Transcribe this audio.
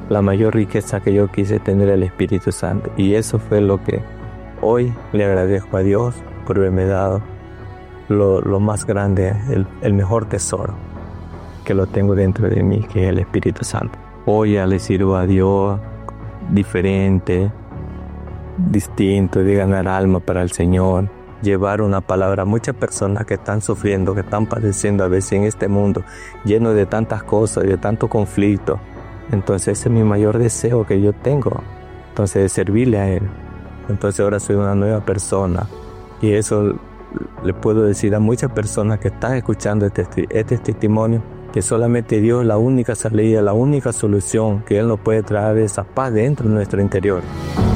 la mayor riqueza que yo quise tener, el Espíritu Santo. Y eso fue lo que hoy le agradezco a Dios por haberme dado lo más grande, el mejor tesoro que lo tengo dentro de mí, que es el Espíritu Santo. Hoy ya le sirvo a Dios diferente, distinto, de ganar alma para el Señor, llevar una palabra a muchas personas que están sufriendo, que están padeciendo a veces en este mundo lleno de tantas cosas y de tanto conflicto. Entonces ese es mi mayor deseo que yo tengo, entonces de servirle a Él. Entonces ahora soy una nueva persona, y eso le puedo decir a muchas personas que están escuchando este testimonio, que solamente Dios es la única salida, la única solución, que Él nos puede traer esa paz dentro de nuestro interior.